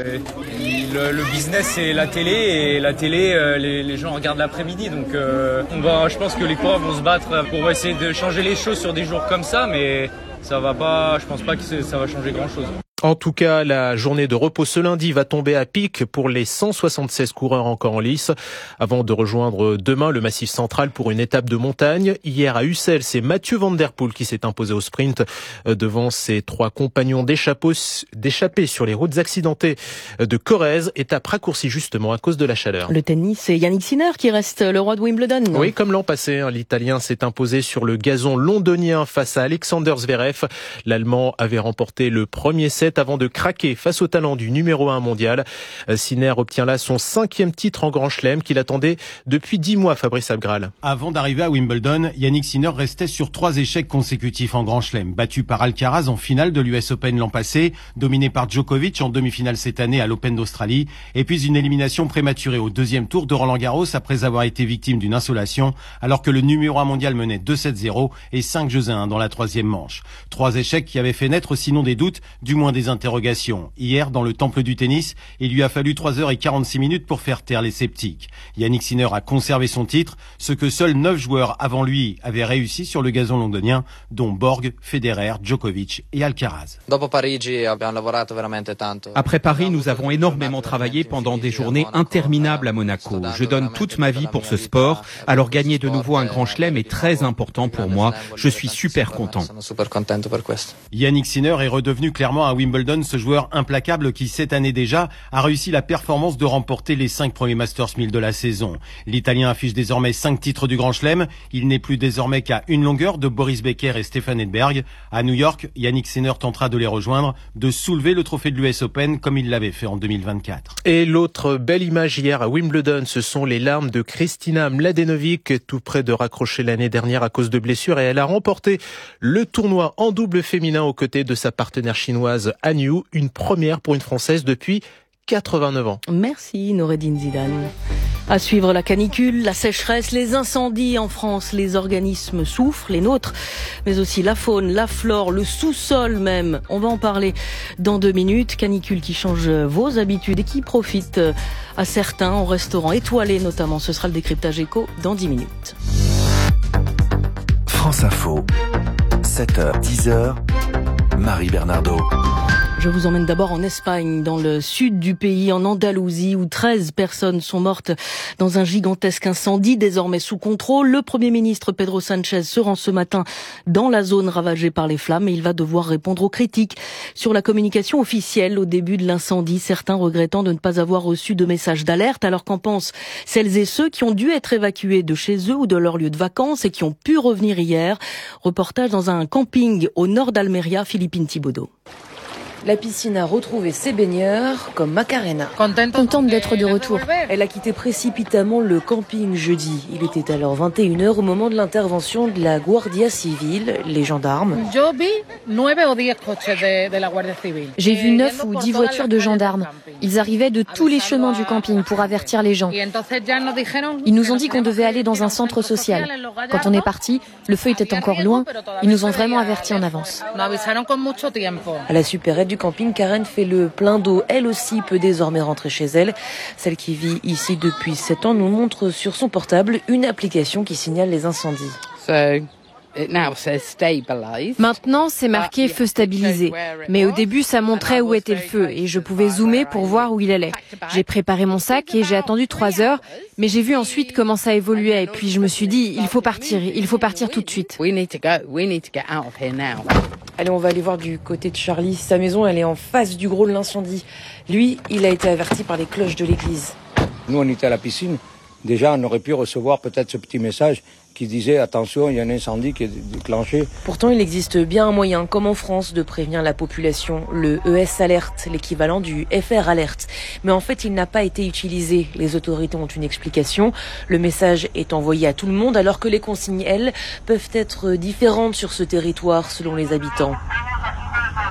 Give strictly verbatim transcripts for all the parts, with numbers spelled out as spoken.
Euh, le, le business c'est la télé et la télé, euh, les, les gens regardent l'après-midi. Donc euh, on va, je pense que les coureurs vont se battre pour essayer de changer les choses sur des jours comme ça, mais ça va pas. Je pense pas que ça va changer grand-chose. En tout cas, la journée de repos ce lundi va tomber à pic pour les cent soixante-seize coureurs encore en lice, avant de rejoindre demain le Massif Central pour une étape de montagne. Hier à Ussel, c'est Mathieu Van Der Poel qui s'est imposé au sprint devant ses trois compagnons d'échappée sur les routes accidentées de Corrèze, étape raccourcie justement à cause de la chaleur. Le tennis, c'est Yannick Sinner qui reste le roi de Wimbledon. Oui, comme l'an passé, hein, l'Italien s'est imposé sur le gazon londonien face à Alexander Zverev. L'Allemand avait remporté le premier set avant de craquer face au talent du numéro un mondial. Sinner obtient là son cinquième titre en Grand Chelem qu'il attendait depuis dix mois, Fabrice Abgral. Avant d'arriver à Wimbledon, Yannick Sinner restait sur trois échecs consécutifs en Grand Chelem. Battu par Alcaraz en finale de l'U S Open l'an passé, dominé par Djokovic en demi-finale cette année à l'Open d'Australie, et puis une élimination prématurée au deuxième tour de Roland Garros après avoir été victime d'une insolation, alors que le numéro un mondial menait deux sept zéro et cinq jeux à un dans la troisième manche. Trois échecs qui avaient fait naître sinon des doutes, du moins des interrogations. Hier, dans le temple du tennis, il lui a fallu trois heures quarante-six minutes pour faire taire les sceptiques. Yannick Sinner a conservé son titre, ce que seuls neuf joueurs avant lui avaient réussi sur le gazon londonien, dont Borg, Federer, Djokovic et Alcaraz. Après Paris, nous avons énormément travaillé pendant des journées interminables à Monaco. Je donne toute ma vie pour ce sport, alors gagner de nouveau un grand chelem est très important pour moi. Je suis super content. Yannick Sinner est redevenu clairement à Wimbledon ce joueur implacable qui, cette année déjà, a réussi la performance de remporter les cinq premiers Masters mille de la saison. L'Italien affiche désormais cinq titres du Grand Chelem. Il n'est plus désormais qu'à une longueur de Boris Becker et Stefan Edberg. À New York, Yannick Sinner tentera de les rejoindre, de soulever le trophée de l'U S Open comme il l'avait fait en deux mille vingt-quatre. Et l'autre belle image hier à Wimbledon, ce sont les larmes de Kristina Mladenovic, tout près de raccrocher l'année dernière à cause de blessures, et elle a remporté le tournoi en double féminin aux côtés de sa partenaire chinoise Han Yu, une première pour une Française depuis quatre-vingt-neuf ans. Merci Noureddine Zidane. À suivre la canicule, la sécheresse, les incendies en France. Les organismes souffrent, les nôtres, mais aussi la faune, la flore, le sous-sol même. On va en parler dans deux minutes. Canicule qui change vos habitudes et qui profite à certains en restaurant étoilé notamment. Ce sera le décryptage éco dans dix minutes. France Info, sept heures dix heures, Marie Bernardo. Je vous emmène d'abord en Espagne, dans le sud du pays, en Andalousie, où treize personnes sont mortes dans un gigantesque incendie, désormais sous contrôle. Le Premier ministre Pedro Sánchez se rend ce matin dans la zone ravagée par les flammes et il va devoir répondre aux critiques sur la communication officielle au début de l'incendie, certains regrettant de ne pas avoir reçu de message d'alerte. Alors qu'en pensent celles et ceux qui ont dû être évacués de chez eux ou de leur lieu de vacances et qui ont pu revenir hier? Reportage dans un camping au nord d'Almeria, Philippine Thibaudot. La piscine a retrouvé ses baigneurs, comme Macarena. Contente d'être de retour. Elle a quitté précipitamment le camping jeudi. Il était alors vingt et une heures au moment de l'intervention de la Guardia Civile, les gendarmes. J'ai vu neuf ou dix voitures de gendarmes. Ils arrivaient de tous les chemins du camping pour avertir les gens. Ils nous ont dit qu'on devait aller dans un centre social. Quand on est parti, le feu était encore loin. Ils nous ont vraiment avertis en avance. À la supérette du camping, Karen fait le plein d'eau. Elle aussi peut désormais rentrer chez elle. Celle qui vit ici depuis sept ans nous montre sur son portable une application qui signale les incendies. Maintenant, c'est marqué feu stabilisé. Mais au début, ça montrait où était le feu et je pouvais zoomer pour voir où il allait. J'ai préparé mon sac et j'ai attendu trois heures, mais j'ai vu ensuite comment ça évoluait et puis je me suis dit, il faut partir, il faut partir tout de suite. Allez, on va aller voir du côté de Charlie. Sa maison, elle est en face du gros de l'incendie. Lui, il a été averti par les cloches de l'église. Nous, on était à la piscine. Déjà, on aurait pu recevoir peut-être ce petit message qui disait « Attention, il y a un incendie qui est déclenché ». Pourtant, il existe bien un moyen, comme en France, de prévenir la population. Le E S Alert, l'équivalent du F R Alert. Mais en fait, il n'a pas été utilisé. Les autorités ont une explication. Le message est envoyé à tout le monde, alors que les consignes, elles, peuvent être différentes sur ce territoire selon les habitants.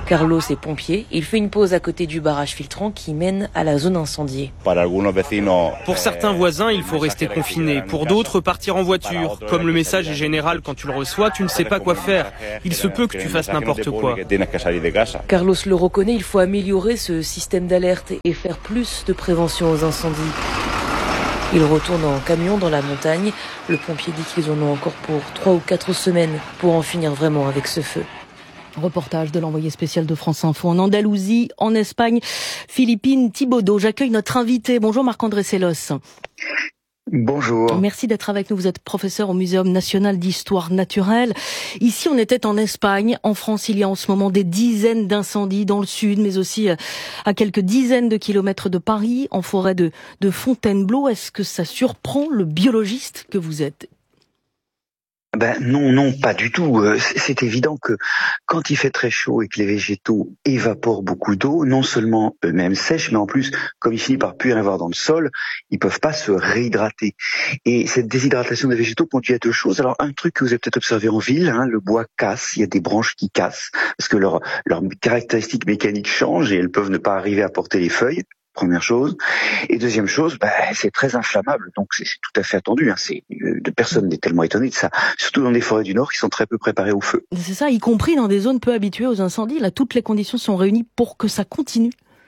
Carlos est pompier. Il fait une pause à côté du barrage filtrant qui mène à la zone incendiée. Pour certains voisins, il faut rester confiné. Pour d'autres, partir en voiture. Comme le message est général quand tu le reçois, tu ne sais pas quoi faire. Il se peut que tu fasses n'importe quoi. Carlos le reconnaît, il faut améliorer ce système d'alerte et faire plus de prévention aux incendies. Il retourne en camion dans la montagne. Le pompier dit qu'ils en ont encore pour trois ou quatre semaines pour en finir vraiment avec ce feu. Reportage de l'envoyé spécial de France Info en Andalousie, en Espagne, Philippine Thibaudeau. J'accueille notre invité. Bonjour Marc-André Sellos. Bonjour. Merci d'être avec nous. Vous êtes professeur au Muséum national d'histoire naturelle. Ici, on était en Espagne. En France, il y a en ce moment des dizaines d'incendies dans le sud, mais aussi à quelques dizaines de kilomètres de Paris, en forêt de, de Fontainebleau. Est-ce que ça surprend le biologiste que vous êtes ? Ben non, non, pas du tout. C'est évident que quand il fait très chaud et que les végétaux évaporent beaucoup d'eau, non seulement eux-mêmes sèchent, mais en plus, comme il finit par plus y en avoir dans le sol, ils peuvent pas se réhydrater. Et cette déshydratation des végétaux conduit à deux choses. Alors un truc que vous avez peut-être observé en ville, hein, le bois casse, il y a des branches qui cassent, parce que leurs leurs caractéristiques mécaniques changent et elles peuvent ne pas arriver à porter les feuilles. Première chose. Et deuxième chose, bah, c'est très inflammable, donc c'est, c'est tout à fait attendu. Hein. C'est, de personne n'est tellement étonné de ça, surtout dans les forêts du Nord qui sont très peu préparées au feu. C'est ça, y compris dans des zones peu habituées aux incendies. Là, toutes les conditions sont réunies pour que ça continue.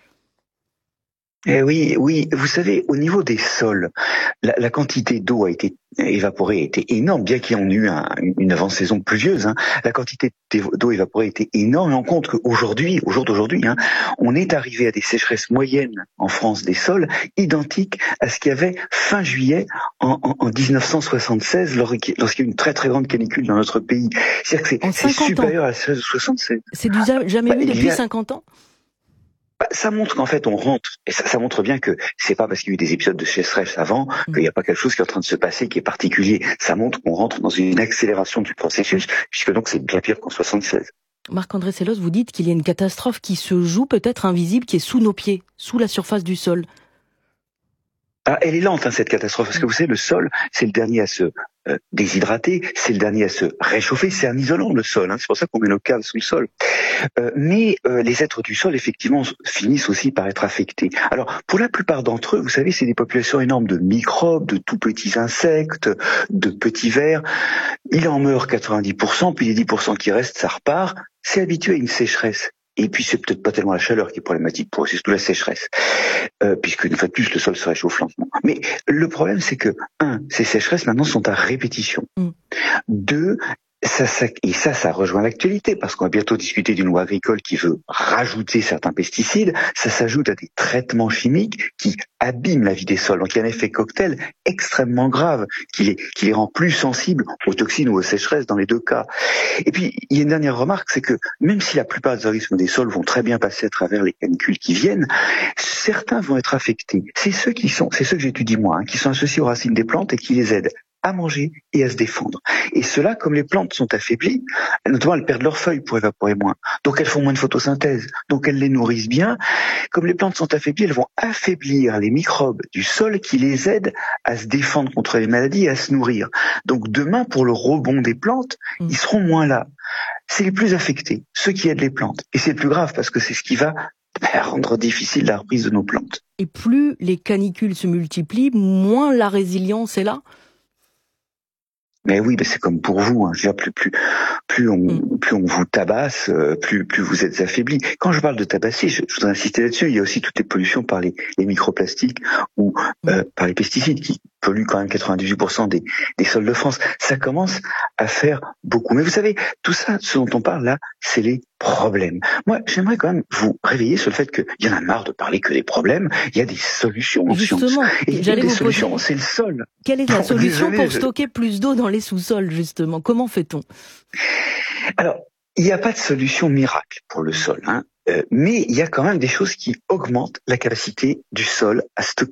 Eh oui, oui. Vous savez, au niveau des sols, la, la quantité d'eau a été évaporée a été énorme, bien qu'il y en ait eu un, une avant-saison pluvieuse. Hein, la quantité d'eau évaporée a été énorme, et on compte qu'aujourd'hui, au jour d'aujourd'hui, hein, on est arrivé à des sécheresses moyennes en France des sols identiques à ce qu'il y avait fin juillet en, en, en dix-neuf cent soixante-seize, lorsqu'il y a eu une très très grande canicule dans notre pays. C'est-à-dire que c'est, c'est supérieur ans. À la sécheresse de soixante-seize. C'est du jamais bah, vu depuis a... cinquante ans. Bah, ça montre qu'en fait on rentre, et ça, ça montre bien que c'est pas parce qu'il y a eu des épisodes de sécheresse avant mmh. qu'il n'y a pas quelque chose qui est en train de se passer qui est particulier. Ça montre qu'on rentre dans une accélération du processus, puisque donc c'est bien pire qu'en soixante-seize. Marc-André Sellos, vous dites qu'il y a une catastrophe qui se joue, peut-être invisible, qui est sous nos pieds, sous la surface du sol. Ah, elle est lente, hein, cette catastrophe, parce que vous savez, le sol, c'est le dernier à se euh, déshydrater, c'est le dernier à se réchauffer, c'est un isolant, le sol, hein, c'est pour ça qu'on met nos caves sous le sol. Euh, mais euh, les êtres du sol, effectivement, finissent aussi par être affectés. Alors, pour la plupart d'entre eux, vous savez, c'est des populations énormes de microbes, de tout petits insectes, de petits vers. Il en meurt quatre-vingt-dix pour cent, puis les dix pour cent qui restent, ça repart. C'est habitué à une sécheresse. Et puis c'est peut-être pas tellement la chaleur qui est problématique pour eux, c'est surtout la sécheresse, euh, puisque une fois de plus le sol se réchauffe lentement. Mais le problème c'est que un, ces sécheresses maintenant sont à répétition. Mm. Deux, ça, ça, et ça, ça rejoint l'actualité, parce qu'on va bientôt discuter d'une loi agricole qui veut rajouter certains pesticides. Ça s'ajoute à des traitements chimiques qui abîment la vie des sols. Donc il y a un effet cocktail extrêmement grave qui les, qui les rend plus sensibles aux toxines ou aux sécheresses dans les deux cas. Et puis il y a une dernière remarque, c'est que même si la plupart des organismes des sols vont très bien passer à travers les canicules qui viennent, certains vont être affectés. C'est ceux qui sont, c'est ceux que j'étudie moi, hein, qui sont associés aux racines des plantes et qui les aident à manger et à se défendre. Et cela, comme les plantes sont affaiblies, notamment elles perdent leurs feuilles pour évaporer moins. Donc elles font moins de photosynthèse. Donc elles les nourrissent bien. Comme les plantes sont affaiblies, elles vont affaiblir les microbes du sol qui les aident à se défendre contre les maladies et à se nourrir. Donc demain, pour le rebond des plantes, mmh. ils seront moins là. C'est les plus affectés, ceux qui aident les plantes. Et c'est le plus grave parce que c'est ce qui va rendre difficile la reprise de nos plantes. Et plus les canicules se multiplient, moins la résilience est là ? Mais oui, mais c'est comme pour vous. Hein. Je veux dire, plus, plus, plus on, mm. plus on vous tabasse, plus, plus vous êtes affaibli. Quand je parle de tabasser, je, je voudrais insister là-dessus. Il y a aussi toutes les pollutions par les, les microplastiques ou mm. euh, par les pesticides qui polluent quand même quatre-vingt-dix-huit pour cent des, des sols de France. Ça commence à faire beaucoup. Mais vous savez, tout ça, ce dont on parle là, c'est les problèmes. Moi, j'aimerais quand même vous réveiller sur le fait qu'il y en a marre de parler que des problèmes. Il y a des solutions en Justement, science. Et il y a des solutions, poser... c'est le sol. Quelle est la non, solution désolé, pour je... stocker plus d'eau dans les sous-sols, justement ? Comment fait-on ? Alors, il n'y a pas de solution miracle pour le sol, hein. Euh, mais il y a quand même des choses qui augmentent la capacité du sol à stocker l'eau.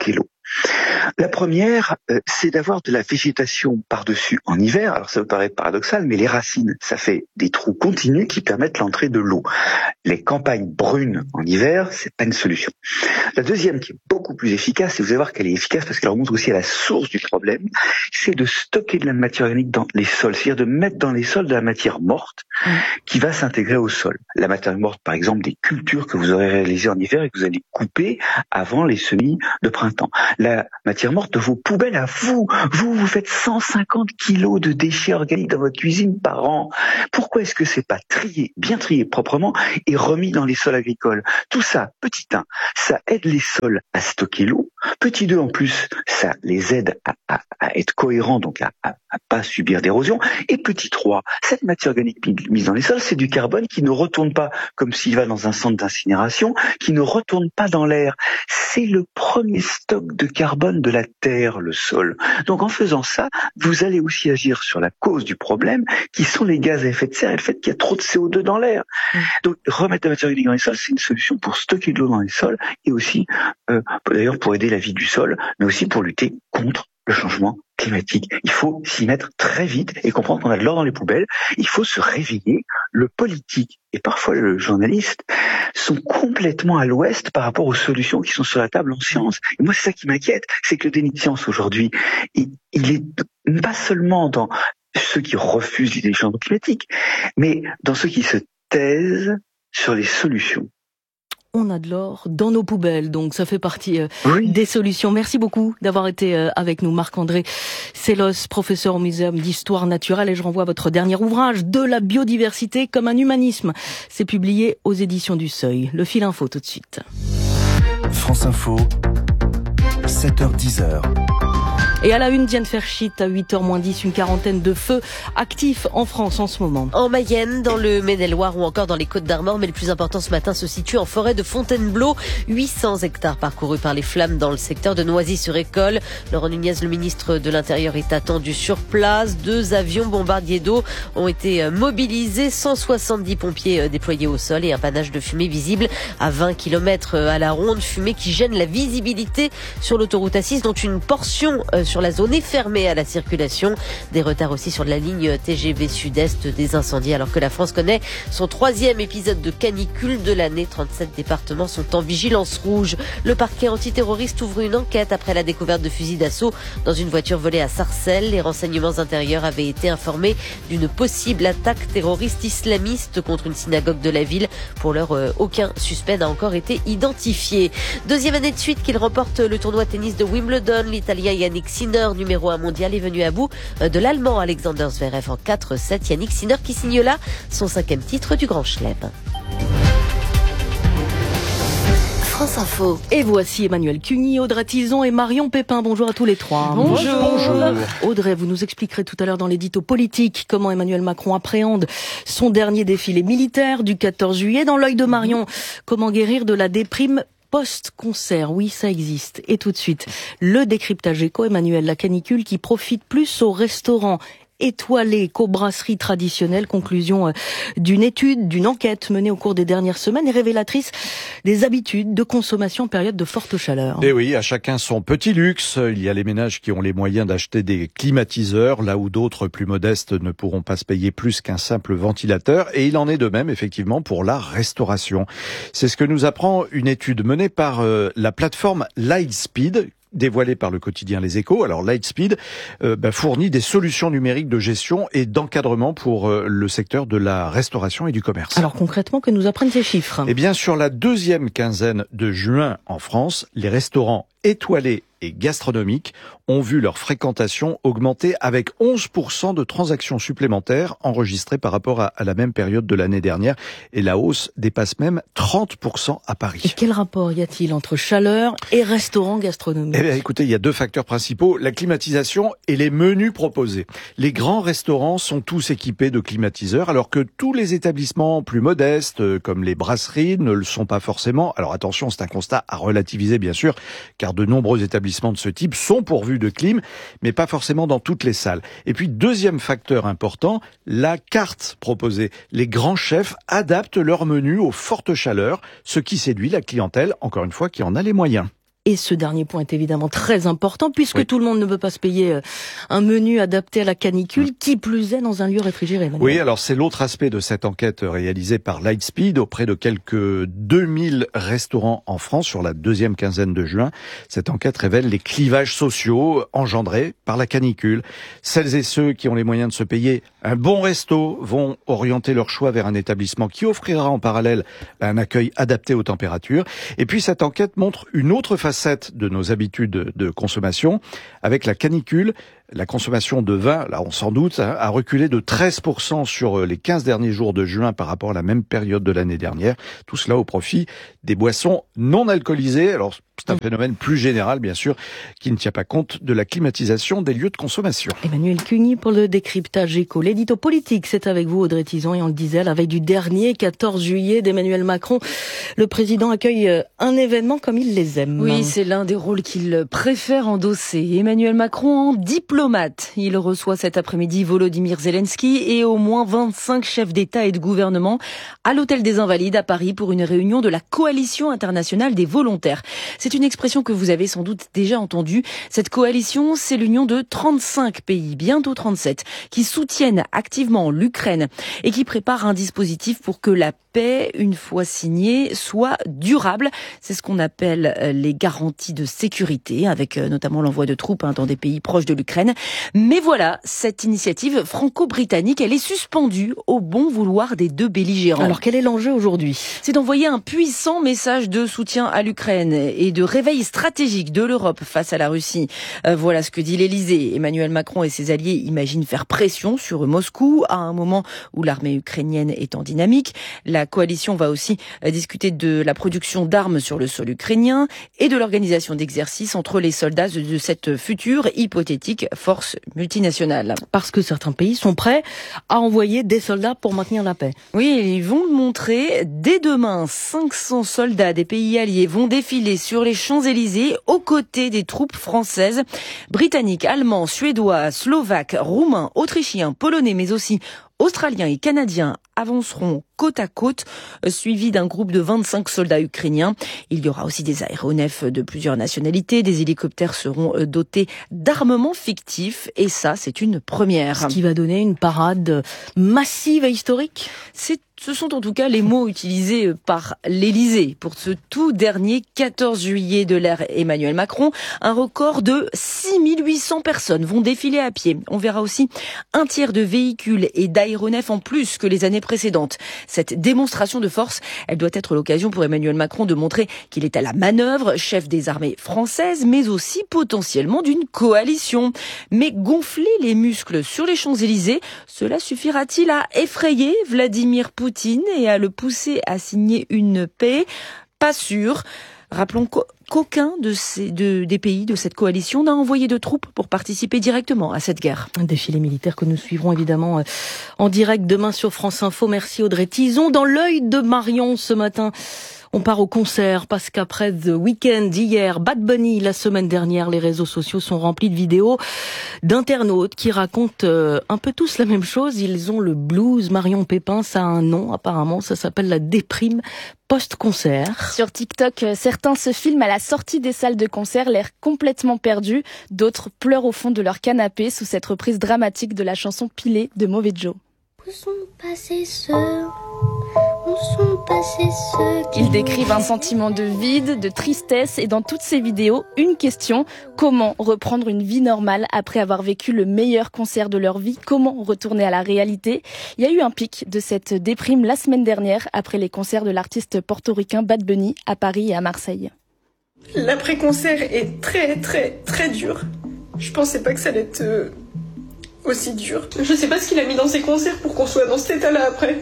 La première, euh, c'est d'avoir de la végétation par-dessus en hiver. Alors ça peut paraître paradoxal, mais les racines, ça fait des trous continus qui permettent l'entrée de l'eau. Les campagnes brunes en hiver, c'est pas une solution. La deuxième, qui est beaucoup plus efficace, et vous allez voir qu'elle est efficace parce qu'elle remonte aussi à la source du problème, c'est de stocker de la matière organique dans les sols, c'est-à-dire de mettre dans les sols de la matière morte mmh. qui va s'intégrer au sol. La matière morte, par exemple, des cultures que vous aurez réalisées en hiver et que vous allez couper avant les semis de printemps. La matière morte de vos poubelles à vous. Vous, vous faites cent cinquante kilos de déchets organiques dans votre cuisine par an. Pourquoi est-ce que c'est pas trié, bien trié proprement et remis dans les sols agricoles? Tout ça, petit un, ça aide les sols à stocker l'eau. Petit deux, en plus, ça les aide à, à, à être cohérents, donc à, à, à pas subir d'érosion. Et petit trois, cette matière organique mise dans les sols, c'est du carbone qui ne retourne pas comme s'il va dans un centre d'incinération, qui ne retourne pas dans l'air. C'est le premier stock de carbone de la terre, le sol. Donc en faisant ça, vous allez aussi agir sur la cause du problème, qui sont les gaz à effet de serre et le fait qu'il y a trop de C O deux dans l'air. Mmh. Donc remettre la matière organique dans les sols, c'est une solution pour stocker de l'eau dans les sols et aussi, euh, d'ailleurs, pour aider la vie du sol, mais aussi pour lutter contre le changement climatique. Il faut s'y mettre très vite et comprendre qu'on a de l'or dans les poubelles. Il faut se réveiller. Le politique et parfois le journaliste sont complètement à l'ouest par rapport aux solutions qui sont sur la table en science. Et moi, c'est ça qui m'inquiète, c'est que le déni de science aujourd'hui, il, il est pas seulement dans ceux qui refusent l'idée du changement climatique, mais dans ceux qui se taisent sur les solutions. On a de l'or dans nos poubelles, donc ça fait partie euh, oui. des solutions. Merci beaucoup d'avoir été euh, avec nous, Marc-André Sellos, professeur au Muséum d'Histoire Naturelle, et je renvoie à votre dernier ouvrage, De la biodiversité comme un humanisme. C'est publié aux éditions du Seuil. Le fil info tout de suite. France Info, sept heures dix. Et à la une, Diane Ferchit, à huit heures moins dix, une quarantaine de feux actifs en France en ce moment. En Mayenne, dans le Maine-et-Loire ou encore dans les Côtes-d'Armor, mais le plus important ce matin se situe en forêt de Fontainebleau. huit cents hectares parcourus par les flammes dans le secteur de Noisy-sur-École. Laurent Nunez, le ministre de l'Intérieur, est attendu sur place. Deux avions bombardiers d'eau ont été mobilisés, cent soixante-dix pompiers déployés au sol et un panache de fumée visible à vingt kilomètres à la ronde. Fumée qui gêne la visibilité sur l'autoroute A six, dont une portion sur la zone est fermée à la circulation. Des retards aussi sur la ligne T G V sud-est, des incendies alors que la France connaît son troisième épisode de canicule de l'année. trente-sept départements sont en vigilance rouge. Le parquet antiterroriste ouvre une enquête après la découverte de fusils d'assaut dans une voiture volée à Sarcelles. Les renseignements intérieurs avaient été informés d'une possible attaque terroriste islamiste contre une synagogue de la ville. Pour l'heure, aucun suspect n'a encore été identifié. Deuxième année de suite qu'il remporte le tournoi tennis de Wimbledon. L'Italien Yannick Sinner, numéro un mondial, est venu à bout de l'Allemand Alexander Zverev en quatre sept. Yannick Sinner qui signe là son cinquième titre du Grand Chelem. France Info. Et voici Emmanuel Cuny, Audrey Tizon et Marion Pépin. Bonjour à tous les trois. Bonjour. Bonjour. Audrey, vous nous expliquerez tout à l'heure dans l'édito politique comment Emmanuel Macron appréhende son dernier défilé militaire du quatorze juillet. Dans l'œil de Marion, comment guérir de la déprime post-concert, oui, ça existe. Et tout de suite, le décryptage éco, Emmanuel, la canicule qui profite plus aux restaurants étoilés qu'aux brasseries traditionnelles. Conclusion d'une étude, d'une enquête menée au cours des dernières semaines et révélatrice des habitudes de consommation en période de forte chaleur. Et oui, à chacun son petit luxe. Il y a les ménages qui ont les moyens d'acheter des climatiseurs, là où d'autres plus modestes ne pourront pas se payer plus qu'un simple ventilateur. Et il en est de même, effectivement, pour la restauration. C'est ce que nous apprend une étude menée par euh, la plateforme Lightspeed, dévoilé par le quotidien Les Échos. Alors Lightspeed euh, bah, fournit des solutions numériques de gestion et d'encadrement pour euh, le secteur de la restauration et du commerce. Alors concrètement, que nous apprennent ces chiffres? Eh bien, sur la deuxième quinzaine de juin en France, les restaurants étoilés et gastronomiques ont vu leur fréquentation augmenter avec onze pour cent de transactions supplémentaires enregistrées par rapport à, à la même période de l'année dernière. Et la hausse dépasse même trente pour cent à Paris. Et quel rapport y a-t-il entre chaleur et restaurants gastronomiques? Eh bien, écoutez, il y a deux facteurs principaux, la climatisation et les menus proposés. Les grands restaurants sont tous équipés de climatiseurs, alors que tous les établissements plus modestes, comme les brasseries, ne le sont pas forcément. Alors attention, c'est un constat à relativiser, bien sûr, car de nombreux établissements de ce type sont pourvus de clim, mais pas forcément dans toutes les salles. Et puis, deuxième facteur important, la carte proposée. Les grands chefs adaptent leur menu aux fortes chaleurs, ce qui séduit la clientèle, encore une fois, qui en a les moyens. Et ce dernier point est évidemment très important puisque oui. tout le monde ne peut pas se payer un menu adapté à la canicule, mmh. qui plus est dans un lieu réfrigéré. Emmanuel. Oui, alors c'est l'autre aspect de cette enquête réalisée par Lightspeed auprès de quelques deux mille restaurants en France sur la deuxième quinzaine de juin. Cette enquête révèle les clivages sociaux engendrés par la canicule. Celles et ceux qui ont les moyens de se payer un bon resto vont orienter leur choix vers un établissement qui offrira en parallèle un accueil adapté aux températures. Et puis cette enquête montre une autre facette de nos habitudes de consommation. Avec la canicule, la consommation de vin, là on s'en doute, a reculé de treize pour cent sur les quinze derniers jours de juin par rapport à la même période de l'année dernière. Tout cela au profit des boissons non alcoolisées. Alors c'est un phénomène plus général, bien sûr, qui ne tient pas compte de la climatisation des lieux de consommation. Emmanuel Cuny pour le décryptage éco. L'édito politique, c'est avec vous Audrey Tison, et on le disait, la veille du dernier quatorze juillet d'Emmanuel Macron, le président accueille un événement comme il les aime. Oui, c'est l'un des rôles qu'il préfère endosser. Emmanuel Macron en diplomate. Il reçoit cet après-midi Volodymyr Zelensky et au moins vingt-cinq chefs d'État et de gouvernement à l'Hôtel des Invalides à Paris pour une réunion de la Coalition internationale des volontaires. C'est une expression que vous avez sans doute déjà entendue. Cette coalition, c'est l'union de trente-cinq pays, bientôt trente-sept, qui soutiennent activement l'Ukraine et qui préparent un dispositif pour que la paix, une fois signée, soit durable. C'est ce qu'on appelle les garanties de sécurité, avec notamment l'envoi de troupes dans des pays proches de l'Ukraine. Mais voilà, cette initiative franco-britannique, elle est suspendue au bon vouloir des deux belligérants. Alors quel est l'enjeu aujourd'hui ? C'est d'envoyer un puissant message de soutien à l'Ukraine et de réveil stratégique de l'Europe face à la Russie. Euh, voilà ce que dit l'Élysée. Emmanuel Macron et ses alliés imaginent faire pression sur Moscou à un moment où l'armée ukrainienne est en dynamique. La coalition va aussi euh, discuter de la production d'armes sur le sol ukrainien et de l'organisation d'exercices entre les soldats de, de cette future hypothétique force multinationale. Parce que certains pays sont prêts à envoyer des soldats pour maintenir la paix. Oui, ils vont le montrer. Dès demain, cinq cents soldats des pays alliés vont défiler sur les Champs-Élysées aux côtés des troupes françaises, britanniques, allemands, suédois, slovaques, roumains, autrichiens, polonais, mais aussi australiens et canadiens avanceront côte à côte, suivis d'un groupe de vingt-cinq soldats ukrainiens. Il y aura aussi des aéronefs de plusieurs nationalités. Des hélicoptères seront dotés d'armements fictifs. Et ça, c'est une première. Ce qui va donner une parade massive et historique. C'est Ce sont en tout cas les mots utilisés par l'Élysée pour ce tout dernier quatorze juillet de l'ère Emmanuel Macron. Un record de six mille huit cents personnes vont défiler à pied. On verra aussi un tiers de véhicules et d'aéronefs en plus que les années précédentes. Cette démonstration de force, elle doit être l'occasion pour Emmanuel Macron de montrer qu'il est à la manœuvre, chef des armées françaises, mais aussi potentiellement d'une coalition. Mais gonfler les muscles sur les Champs-Élysées, cela suffira-t-il à effrayer Vladimir Poutine et à le pousser à signer une paix? Pas sûr. Rappelons qu'aucun de ces, de, des pays de cette coalition n'a envoyé de troupes pour participer directement à cette guerre. Un défilé militaire que nous suivrons évidemment en direct demain sur France Info. Merci Audrey Tison. Dans l'œil de Marion ce matin, on part au concert parce qu'après The Weeknd hier, Bad Bunny la semaine dernière, les réseaux sociaux sont remplis de vidéos d'internautes qui racontent euh, un peu tous la même chose. Ils ont le blues. Marion Pépin, ça a un nom apparemment, ça s'appelle la déprime post-concert. Sur TikTok, certains se filment à la sortie des salles de concert, l'air complètement perdu. D'autres pleurent au fond de leur canapé sous cette reprise dramatique de la chanson Pilée de Mauvais Joe. Où sont passés ceux Où sont passés ceux qui... Ils décrivent un sentiment de vide, de tristesse et dans toutes ces vidéos, une question, comment reprendre une vie normale après avoir vécu le meilleur concert de leur vie? Comment retourner à la réalité? Il y a eu un pic de cette déprime la semaine dernière après les concerts de l'artiste portoricain Bad Bunny à Paris et à Marseille. L'après-concert est très très très dur. Je pensais pas que ça allait être euh, aussi dur. Je sais pas ce qu'il a mis dans ses concerts pour qu'on soit dans cet état-là après.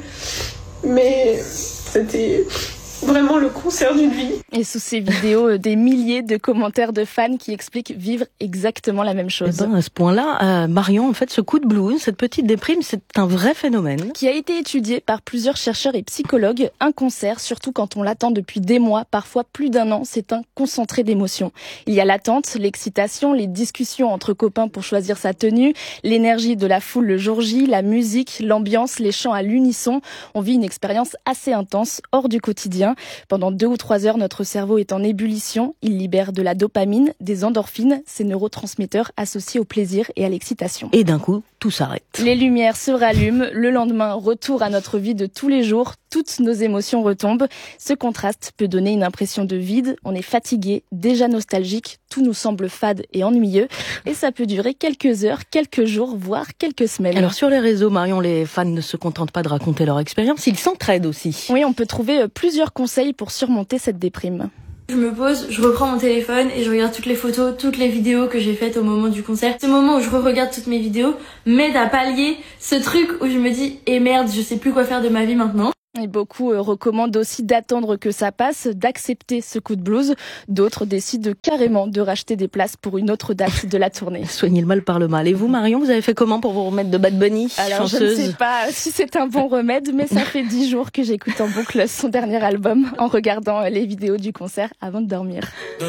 Mais c'était vraiment le concert d'une vie. Et sous ces vidéos, des milliers de commentaires de fans qui expliquent vivre exactement la même chose. Eh ben, à ce point-là, euh, Marion, en fait, ce coup de blues, cette petite déprime, c'est un vrai phénomène. Qui a été étudié par plusieurs chercheurs et psychologues. Un concert, surtout quand on l'attend depuis des mois, parfois plus d'un an, c'est un concentré d'émotions. Il y a l'attente, l'excitation, les discussions entre copains pour choisir sa tenue, l'énergie de la foule le jour J, la musique, l'ambiance, les chants à l'unisson. On vit une expérience assez intense, hors du quotidien. quotidien. Pendant deux ou trois heures, notre cerveau est en ébullition. Il libère de la dopamine, des endorphines, ces neurotransmetteurs associés au plaisir et à l'excitation. Et d'un coup, tout s'arrête. Les lumières se rallument. Le lendemain, retour à notre vie de tous les jours. Toutes nos émotions retombent. Ce contraste peut donner une impression de vide. On est fatigué, déjà nostalgique. Tout nous semble fade et ennuyeux. Et ça peut durer quelques heures, quelques jours, voire quelques semaines. Alors sur les réseaux, Marion, les fans ne se contentent pas de raconter leur expérience, ils s'entraident aussi. Oui, on peut trouver plusieurs conseils pour surmonter cette déprime. Je me pose, je reprends mon téléphone et je regarde toutes les photos, toutes les vidéos que j'ai faites au moment du concert. Ce moment où je re-regarde toutes mes vidéos m'aide à pallier ce truc où je me dis « Eh merde, je sais plus quoi faire de ma vie maintenant ». Et beaucoup euh, recommandent aussi d'attendre que ça passe, d'accepter ce coup de blues. D'autres décident carrément de racheter des places pour une autre date de la tournée. Soignez le mal par le mal. Et vous, Marion, vous avez fait comment pour vous remettre de Bad Bunny? Alors, chanceuse. je ne sais pas si c'est un bon remède, mais ça fait dix jours que j'écoute en boucle son dernier album en regardant les vidéos du concert avant de dormir.